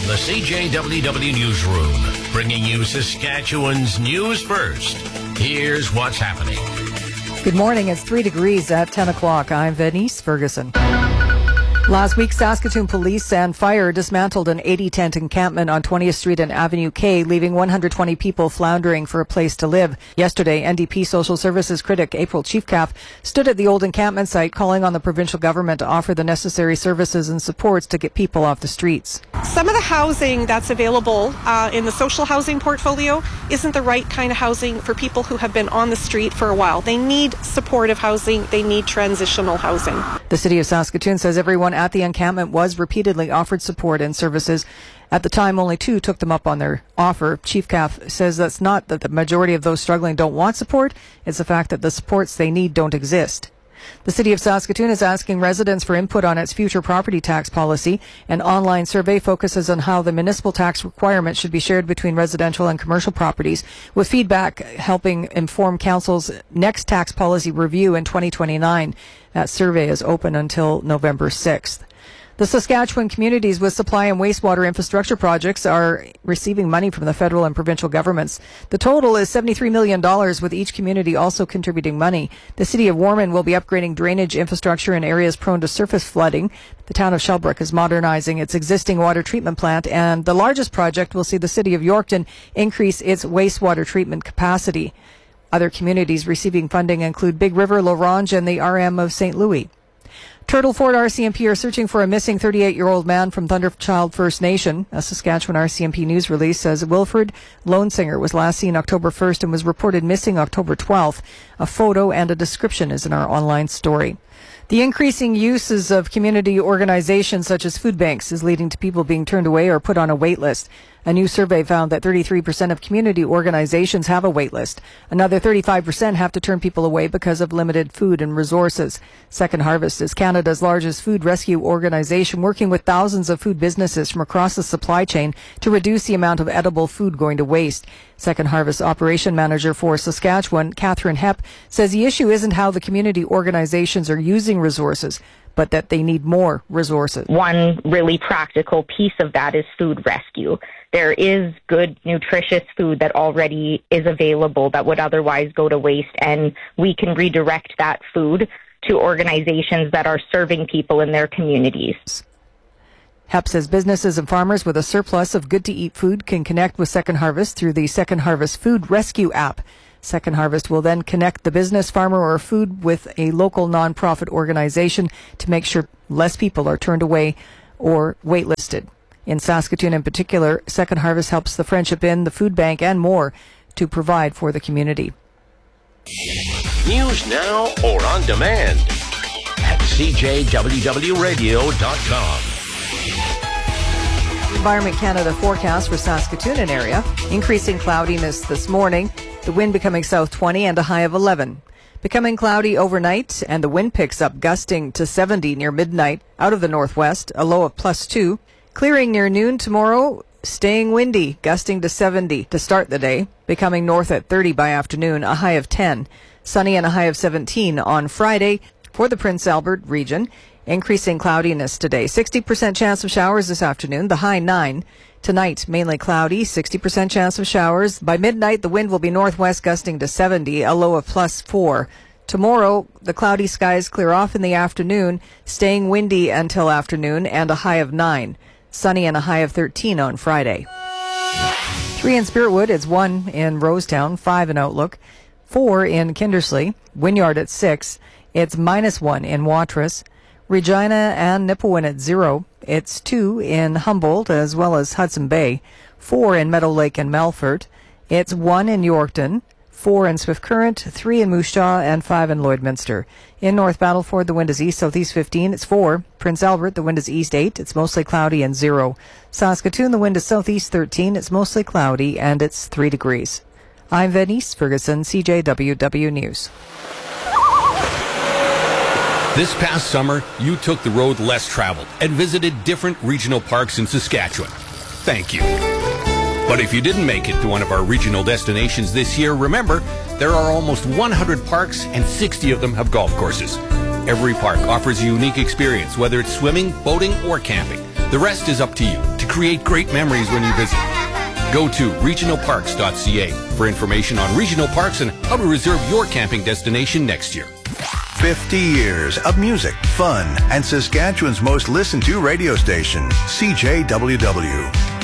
From the CJWW Newsroom, bringing you Saskatchewan's news first. Here's what's happening. Good morning. It's 3 degrees at 10 o'clock. I'm Venice Ferguson. Last week, Saskatoon Police and Fire dismantled an 80-tent encampment on 20th Street and Avenue K, leaving 120 people floundering for a place to live. Yesterday, NDP Social Services critic April Chiefcalf stood at the old encampment site, calling on the provincial government to offer the necessary services and supports to get people off the streets. Some of the housing that's available in the social housing portfolio isn't the right kind of housing for people who have been on the street for a while. They need supportive housing. They need transitional housing. The City of Saskatoon says everyone at the encampment was repeatedly offered support and services. At the time, only 2 took them up on their offer. Chiefcalf says that's not that the majority of those struggling don't want support. It's the fact that the supports they need don't exist. The City of Saskatoon is asking residents for input on its future property tax policy. An online survey focuses on how the municipal tax requirement should be shared between residential and commercial properties, with feedback helping inform Council's next tax policy review in 2029. That survey is open until November 6th. The Saskatchewan communities with supply and wastewater infrastructure projects are receiving money from the federal and provincial governments. The total is $73 million, with each community also contributing money. The City of Warman will be upgrading drainage infrastructure in areas prone to surface flooding. The town of Shelbrook is modernizing its existing water treatment plant, and the largest project will see the City of Yorkton increase its wastewater treatment capacity. Other communities receiving funding include Big River, La Ronge, and the RM of St. Louis. Turtle Fort RCMP are searching for a missing 38-year-old man from Thunderchild First Nation. A Saskatchewan RCMP news release says Wilfred Lonesinger was last seen October 1st and was reported missing October 12th. A photo and a description is in our online story. The increasing uses of community organizations such as food banks is leading to people being turned away or put on a wait list. A new survey found that 33% of community organizations have a wait list. Another 35% have to turn people away because of limited food and resources. Second Harvest is Canada's largest food rescue organization, working with thousands of food businesses from across the supply chain to reduce the amount of edible food going to waste. Second Harvest Operation Manager for Saskatchewan, Catherine Hepp, says the issue isn't how the community organizations are using resources, but that they need more resources. One really practical piece of that is food rescue. There is good, nutritious food that already is available that would otherwise go to waste, and we can redirect that food to organizations that are serving people in their communities. HEP says businesses and farmers with a surplus of good-to-eat food can connect with Second Harvest through the Second Harvest Food Rescue app. Second Harvest will then connect the business, farmer, or food with a local nonprofit organization to make sure less people are turned away or waitlisted. In Saskatoon in particular, Second Harvest helps the Friendship Inn, the food bank, and more to provide for the community. News now or on demand at CJWWRadio.com. Environment Canada forecast for Saskatoon and area. Increasing cloudiness this morning. The wind becoming south 20 and a high of 11. Becoming cloudy overnight, and the wind picks up, gusting to 70 near midnight out of the northwest, a low of +2. Clearing near noon tomorrow, staying windy, gusting to 70 to start the day. Becoming north at 30 by afternoon, a high of 10. Sunny and a high of 17 on Friday for the Prince Albert region. Increasing cloudiness today. 60% chance of showers this afternoon, the high 9. Tonight, mainly cloudy, 60% chance of showers. By midnight, the wind will be northwest gusting to 70, a low of +4. Tomorrow, the cloudy skies clear off in the afternoon, staying windy until afternoon, and a high of 9. Sunny and a high of 13 on Friday. 3 in Spiritwood, it's 1 in Rosetown, 5 in Outlook, 4 in Kindersley, Wynyard at 6, it's -1 in Watrous, Regina and Nipawin at 0. It's 2 in Humboldt as well as Hudson Bay, 4 in Meadow Lake and Melfort. It's 1 in Yorkton, 4 in Swift Current, 3 in Moose Jaw, and 5 in Lloydminster. In North Battleford, the wind is east-southeast 15. It's 4. Prince Albert, the wind is east 8. It's mostly cloudy and 0. Saskatoon, the wind is southeast 13. It's mostly cloudy and it's 3 degrees. I'm Venice Ferguson, CJWW News. This past summer, you took the road less traveled and visited different regional parks in Saskatchewan. Thank you. But if you didn't make it to one of our regional destinations this year, remember, there are almost 100 parks and 60 of them have golf courses. Every park offers a unique experience, whether it's swimming, boating, or camping. The rest is up to you to to create great memories when you visit. Go to regionalparks.ca for information on regional parks and how to reserve your camping destination next year. 50 years of music, fun, and Saskatchewan's most listened to radio station, CJWW.